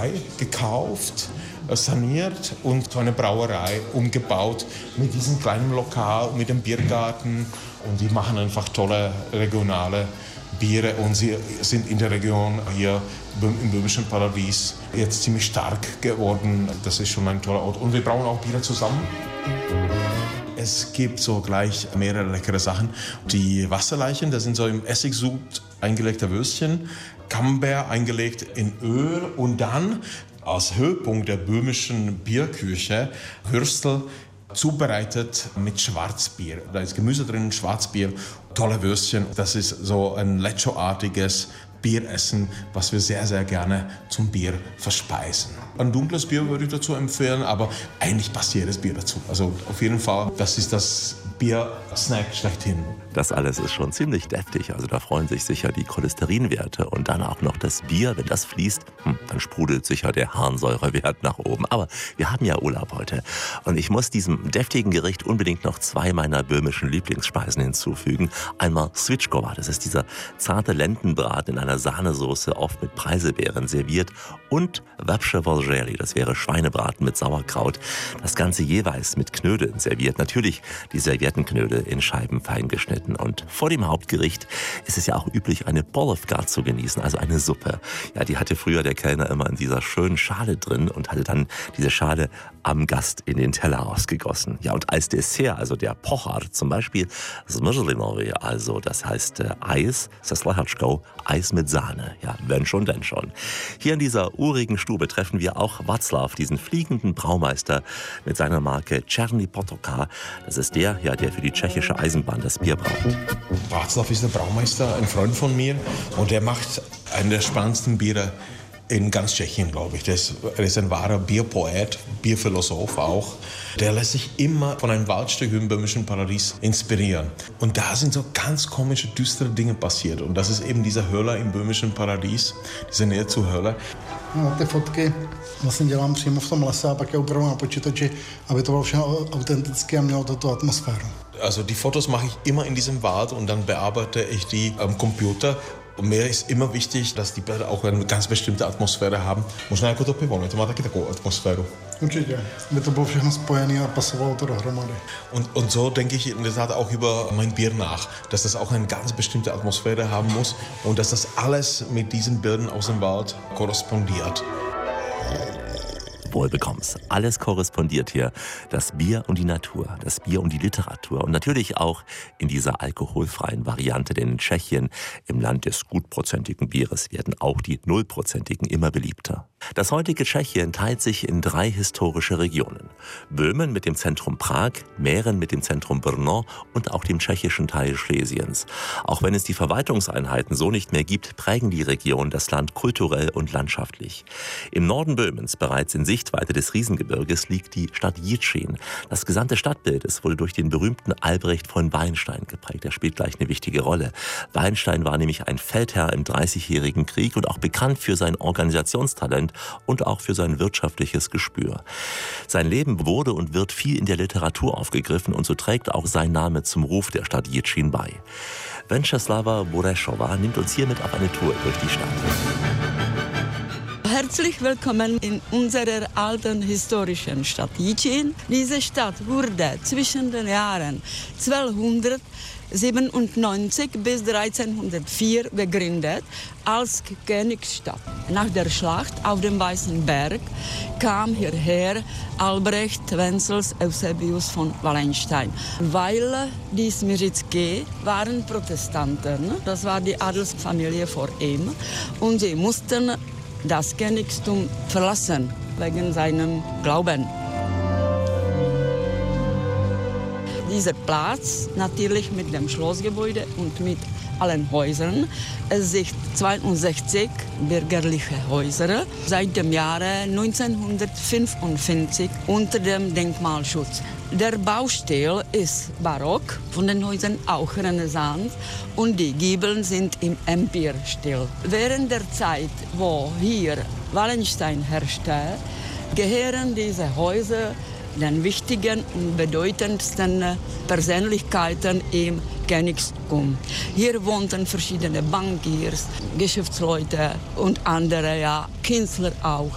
Brennerei gekauft, saniert und so eine Brauerei umgebaut mit diesem kleinen Lokal, mit dem Biergarten. Und die machen einfach tolle regionale Biere und sie sind in der Region hier im Böhmischen Paradies jetzt ziemlich stark geworden. Das ist schon ein toller Ort. Und wir brauen auch Biere zusammen. Es gibt so gleich mehrere leckere Sachen. Die Wasserleichen, das sind so im Essigsud eingelegte Würstchen, Camembert eingelegt in Öl und dann als Höhepunkt der böhmischen Bierküche Würstel zubereitet mit Schwarzbier. Da ist Gemüse drin, Schwarzbier, tolle Würstchen. Das ist so ein Lecho-artiges Bieressen, was wir sehr, sehr gerne zum Bier verspeisen. Ein dunkles Bier würde ich dazu empfehlen, aber eigentlich passt jedes Bier dazu. Also auf jeden Fall, das ist das Bier-Snack schlechthin. Das alles ist schon ziemlich deftig, also da freuen sich sicher die Cholesterinwerte und dann auch noch das Bier, wenn das fließt, dann sprudelt sicher der Harnsäurewert nach oben. Aber wir haben ja Urlaub heute und ich muss diesem deftigen Gericht unbedingt noch 2 meiner böhmischen Lieblingsspeisen hinzufügen. Einmal Svičkova, das ist dieser zarte Lendenbraten in einer Sahnesoße, oft mit Preiselbeeren serviert, und Vepře volželi, das wäre Schweinebraten mit Sauerkraut. Das Ganze jeweils mit Knödeln serviert, natürlich die Serviettenknödel in Scheiben fein geschnitten. Und vor dem Hauptgericht ist es ja auch üblich, eine polivka zu genießen, also eine Suppe. Ja, die hatte früher der Kellner immer in dieser schönen Schale drin und hatte dann diese Schale am Gast in den Teller ausgegossen. Ja, und als Dessert, also der Pochar, zum Beispiel Smrzlinovi, also das heißt Eis, Seslehatschko, Eis mit Sahne. Ja, wenn schon, denn schon. Hier in dieser urigen Stube treffen wir auch Václav, diesen fliegenden Braumeister mit seiner Marke Černý Potoka. Das ist der für die tschechische Eisenbahn das Bier braut. Václav ist der Braumeister, ein Freund von mir, und der macht einen der spannendsten Biere in ganz Tschechien, glaube ich. Er ist ein wahrer Bierpoet, Bierphilosoph auch. Der lässt sich immer von einem Waldstück im Böhmischen Paradies inspirieren. Und da sind so ganz komische, düstere Dinge passiert. Und das ist eben dieser Höller im Böhmischen Paradies, diese Nähe zu Höller. No, ty fotky vlastně dělám přímo v tom lese a pak je upravu na počítači, aby to bylo všechno autentické a mělo to tu atmosféru. Also die Fotos mache ich immer in diesem Wald und dann bearbeite ich die am Computer. Und mir ist immer wichtig, dass die Bilder auch eine ganz bestimmte Atmosphäre haben. Možná jako to pivo, to má taky takovou atmosféru. Určitě, aby to bylo všechno spojené a pasovalo to dohromady. Und so denke ich in der Tat auch über mein Bier nach, dass das auch eine ganz bestimmte Atmosphäre haben muss und dass das alles mit diesen Bildern aus dem Wald korrespondiert. Wohl bekomm's. Alles korrespondiert hier. Das Bier und die Natur, das Bier und die Literatur und natürlich auch in dieser alkoholfreien Variante, denn in Tschechien, im Land des gutprozentigen Bieres, werden auch die nullprozentigen immer beliebter. Das heutige Tschechien teilt sich in 3 historische Regionen. Böhmen mit dem Zentrum Prag, Mähren mit dem Zentrum Brno und auch dem tschechischen Teil Schlesiens. Auch wenn es die Verwaltungseinheiten so nicht mehr gibt, prägen die Region das Land kulturell und landschaftlich. Im Norden Böhmens, bereits in Sichtweite des Riesengebirges, liegt die Stadt Jičín. Das gesamte Stadtbild wurde durch den berühmten Albrecht von Wallenstein geprägt. Er spielt gleich eine wichtige Rolle. Wallenstein war nämlich ein Feldherr im Dreißigjährigen Krieg und auch bekannt für sein Organisationstalent und auch für sein wirtschaftliches Gespür. Sein Leben wurde und wird viel in der Literatur aufgegriffen und so trägt auch sein Name zum Ruf der Stadt Jičín bei. Wenceslava Burešová nimmt uns hiermit auf eine Tour durch die Stadt. Herzlich willkommen in unserer alten historischen Stadt Jičín. Diese Stadt wurde zwischen den Jahren 1297 bis 1304 gegründet als Königsstadt. Nach der Schlacht auf dem Weißen Berg kam hierher Albrecht Wenzels Eusebius von Wallenstein. Weil die Smiřické waren Protestanten, das war die Adelsfamilie vor ihm, und sie mussten das Königstum verlassen, wegen seinem Glauben. Dieser Platz, natürlich mit dem Schlossgebäude und mit allen Häusern, es sind 62 bürgerliche Häuser, seit dem Jahre 1955 unter dem Denkmalschutz. Der Baustil ist barock, von den Häusern auch Renaissance und die Giebel sind im Empirstil. Während der Zeit, wo hier Wallenstein herrschte, gehören diese Häuser den wichtigen und bedeutendsten Persönlichkeiten im Königstum. Hier wohnten verschiedene Bankiers, Geschäftsleute und andere, Künstler auch.